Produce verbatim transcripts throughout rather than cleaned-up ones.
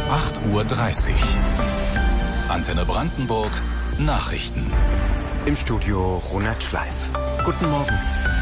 acht Uhr dreißig. Antenne Brandenburg, Nachrichten. Im Studio Ronald Schleif. Guten Morgen.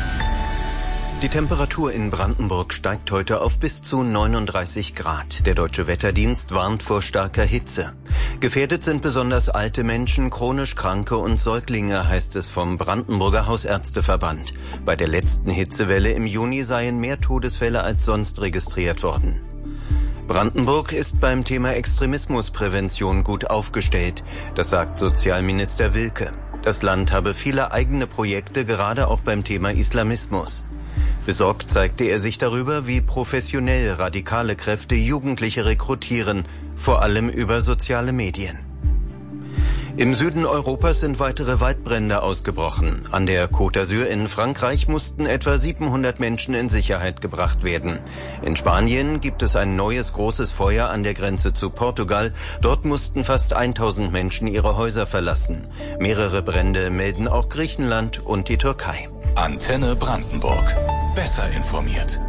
Die Temperatur in Brandenburg steigt heute auf bis zu neununddreißig Grad. Der Deutsche Wetterdienst warnt vor starker Hitze. Gefährdet sind besonders alte Menschen, chronisch Kranke und Säuglinge, heißt es vom Brandenburger Hausärzteverband. Bei der letzten Hitzewelle im Juni seien mehr Todesfälle als sonst registriert worden. Brandenburg ist beim Thema Extremismusprävention gut aufgestellt. Das sagt Sozialminister Wilke. Das Land habe viele eigene Projekte, gerade auch beim Thema Islamismus. Besorgt zeigte er sich darüber, wie professionell radikale Kräfte Jugendliche rekrutieren, vor allem über soziale Medien. Im Süden Europas sind weitere Waldbrände ausgebrochen. An der Côte d'Azur in Frankreich mussten etwa siebenhundert Menschen in Sicherheit gebracht werden. In Spanien gibt es ein neues großes Feuer an der Grenze zu Portugal. Dort mussten fast tausend Menschen ihre Häuser verlassen. Mehrere Brände melden auch Griechenland und die Türkei. Antenne Brandenburg. Besser informiert.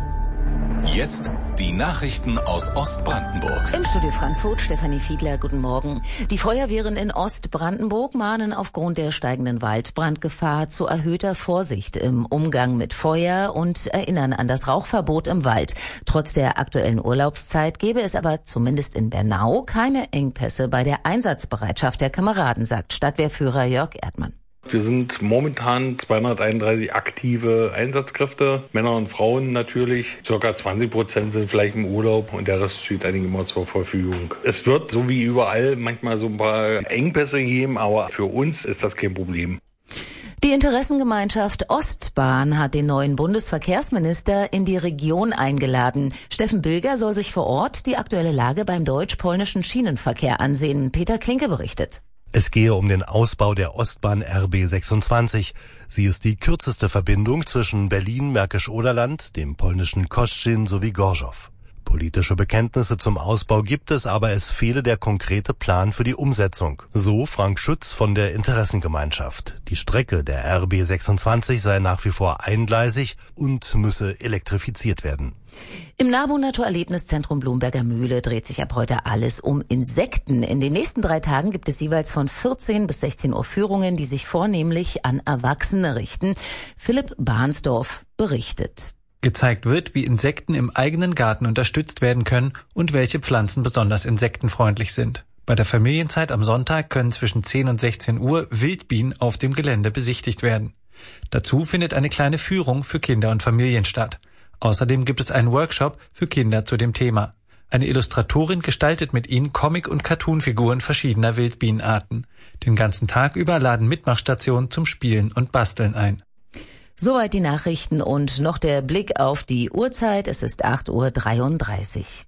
Jetzt die Nachrichten aus Ostbrandenburg. Im Studio Frankfurt, Stefanie Fiedler, guten Morgen. Die Feuerwehren in Ostbrandenburg mahnen aufgrund der steigenden Waldbrandgefahr zu erhöhter Vorsicht im Umgang mit Feuer und erinnern an das Rauchverbot im Wald. Trotz der aktuellen Urlaubszeit gäbe es aber zumindest in Bernau keine Engpässe bei der Einsatzbereitschaft der Kameraden, sagt Stadtwehrführer Jörg Erdmann. Wir sind momentan zweihunderteinunddreißig aktive Einsatzkräfte, Männer und Frauen natürlich. Circa zwanzig Prozent sind vielleicht im Urlaub und der Rest steht eigentlich immer zur Verfügung. Es wird, so wie überall, manchmal so ein paar Engpässe geben, aber für uns ist das kein Problem. Die Interessengemeinschaft Ostbahn hat den neuen Bundesverkehrsminister in die Region eingeladen. Steffen Bilger soll sich vor Ort die aktuelle Lage beim deutsch-polnischen Schienenverkehr ansehen. Peter Klinke berichtet. Es gehe um den Ausbau der Ostbahn R B sechsundzwanzig. Sie ist die kürzeste Verbindung zwischen Berlin, Märkisch-Oderland, dem polnischen Koszyn sowie Gorzów. Politische Bekenntnisse zum Ausbau gibt es, aber es fehle der konkrete Plan für die Umsetzung. So Frank Schütz von der Interessengemeinschaft. Die Strecke der R B sechsundzwanzig sei nach wie vor eingleisig und müsse elektrifiziert werden. Im NABU Naturerlebniszentrum Blumberger Mühle dreht sich ab heute alles um Insekten. In den nächsten drei Tagen gibt es jeweils von vierzehn bis sechzehn Uhr Führungen, die sich vornehmlich an Erwachsene richten. Philipp Bahnsdorf berichtet. Gezeigt wird, wie Insekten im eigenen Garten unterstützt werden können und welche Pflanzen besonders insektenfreundlich sind. Bei der Familienzeit am Sonntag können zwischen zehn und sechzehn Uhr Wildbienen auf dem Gelände besichtigt werden. Dazu findet eine kleine Führung für Kinder und Familien statt. Außerdem gibt es einen Workshop für Kinder zu dem Thema. Eine Illustratorin gestaltet mit ihnen Comic- und Cartoonfiguren verschiedener Wildbienenarten. Den ganzen Tag über laden Mitmachstationen zum Spielen und Basteln ein. Soweit die Nachrichten und noch der Blick auf die Uhrzeit. Es ist acht Uhr dreiunddreißig.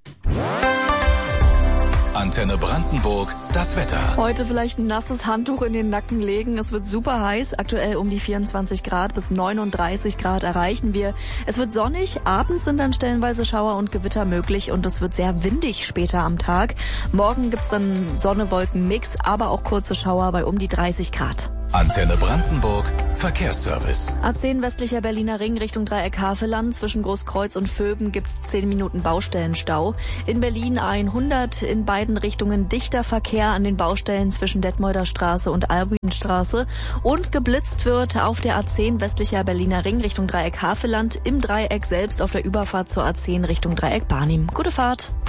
Antenne Brandenburg, das Wetter. Heute vielleicht ein nasses Handtuch in den Nacken legen. Es wird super heiß. Aktuell um die vierundzwanzig Grad bis neununddreißig Grad erreichen wir. Es wird sonnig. Abends sind dann stellenweise Schauer und Gewitter möglich und es wird sehr windig später am Tag. Morgen gibt's dann Sonne-Wolken-Mix, aber auch kurze Schauer bei um die dreißig Grad. Antenne Brandenburg, Verkehrsservice. A zehn westlicher Berliner Ring Richtung Dreieck Havelland. Zwischen Großkreuz und Vöben gibt's zehn Minuten Baustellenstau. In Berlin A hundert in beiden Richtungen dichter Verkehr an den Baustellen zwischen Detmolder Straße und Albinstraße. Und geblitzt wird auf der A zehn westlicher Berliner Ring Richtung Dreieck Havelland im Dreieck selbst auf der Überfahrt zur A zehn Richtung Dreieck Barnim. Gute Fahrt.